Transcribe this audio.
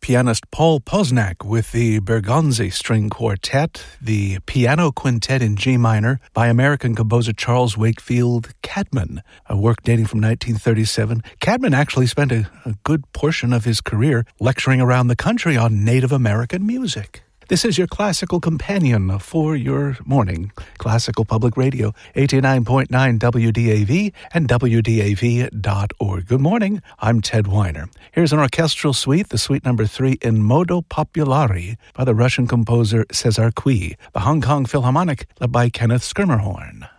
pianist Paul Posnak with the Bergonzi String Quartet, the piano quintet in G minor by American composer Charles Wakefield Cadman, a work dating from 1937. Cadman actually spent a good portion of his career lecturing around the country on Native American music. This is your classical companion for your morning. Classical Public Radio, 89.9 WDAV and WDAV.org. Good morning, I'm Ted Weiner. Here's an orchestral suite, the suite number 3 in Modo Popolare by the Russian composer Cesar Cui, the Hong Kong Philharmonic led by Kenneth Schermerhorn.